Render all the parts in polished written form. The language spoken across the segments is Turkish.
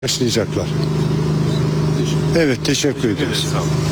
Başlayacaklar. Evet, teşekkür ederiz.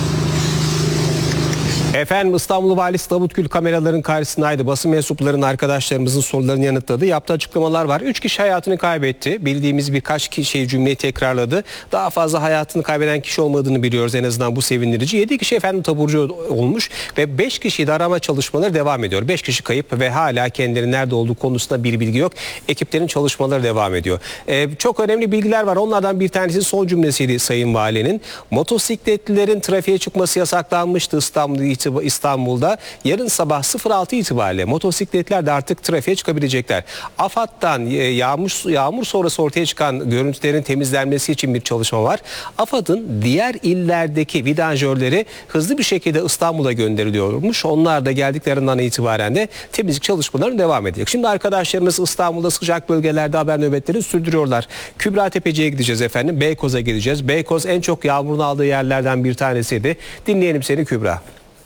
Efendim, İstanbul Valisi Davut Gül kameraların karşısındaydı. Basın mensuplarının, arkadaşlarımızın sorularını yanıtladı. Yaptığı açıklamalar var. 3 kişi hayatını kaybetti. Bildiğimiz birkaç kişi cümleyi tekrarladı. Daha fazla hayatını kaybeden kişi olmadığını biliyoruz, en azından bu sevindirici. 7 kişi efendim taburcu olmuş ve 5 kişiyi de arama çalışmaları devam ediyor. 5 kişi kayıp ve hala kendilerinin nerede olduğu konusunda bir bilgi yok. Ekiplerin çalışmaları devam ediyor. Çok önemli bilgiler var. Onlardan bir tanesi son cümlesiydi Sayın Valinin. Motosikletlilerin trafiğe çıkması yasaklanmıştı İstanbul'da. Yarın sabah 06 itibariyle motosikletler de artık trafiğe çıkabilecekler. AFAD'dan yağmur sonrası ortaya çıkan görüntülerin temizlenmesi için bir çalışma var. AFAD'ın diğer illerdeki vidanjörleri hızlı bir şekilde İstanbul'a gönderiliyormuş. Onlar da geldiklerinden itibaren de temizlik çalışmalarına devam edecek. Şimdi arkadaşlarımız İstanbul'da sıcak bölgelerde haber nöbetleri sürdürüyorlar. Kübra Tepeci'ye gideceğiz efendim. Beykoz'a gideceğiz. Beykoz en çok yağmurun aldığı yerlerden bir tanesiydi. Dinleyelim seni Kübra.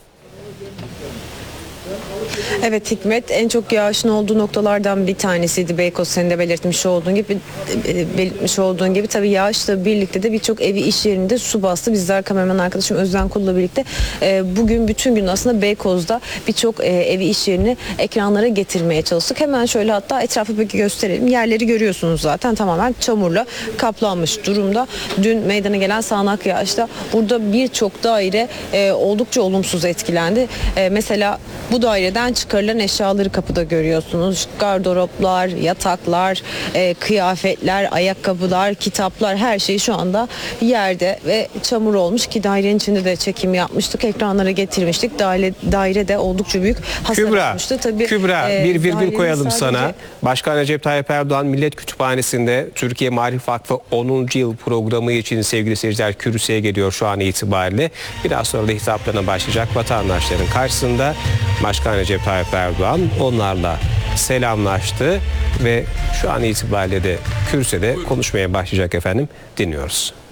Evet Hikmet, en çok yağışın olduğu noktalardan bir tanesiydi Beykoz, senin de belirtmiş olduğun gibi tabii yağışla birlikte de birçok evi, iş yerinde su bastı. Bizler, kameraman arkadaşım Özden Kul'la birlikte bugün bütün gün aslında Beykoz'da birçok evi, iş yerini ekranlara getirmeye çalıştık. Hemen şöyle, hatta etrafı peki gösterelim. Yerleri görüyorsunuz zaten, tamamen çamurla kaplanmış durumda. Dün meydana gelen sağanak yağışta burada birçok daire oldukça olumsuz etkilendi. Mesela bu daireden çıkarılan eşyaları kapıda görüyorsunuz. Gardıroplar, yataklar, kıyafetler, ayakkabılar, kitaplar, her şey şu anda yerde ve çamur olmuş ki dairenin içinde de çekim yapmıştık. Ekranlara getirmiştik. Daire de oldukça büyük hasar almıştı. Tabii, Kübra, bir virgül koyalım sadece sana. Başkan Recep Tayyip Erdoğan Millet Kütüphanesi'nde Türkiye Marif Vakfı 10. yıl programı için sevgili seyirciler kürsüye geliyor şu an itibariyle. Biraz sonra da hitaplarına başlayacak vatandaşların karşısında Başkan Recep Tayyip Erdoğan onlarla selamlaştı ve şu an itibariyle de kürsüde konuşmaya başlayacak efendim. Dinliyoruz.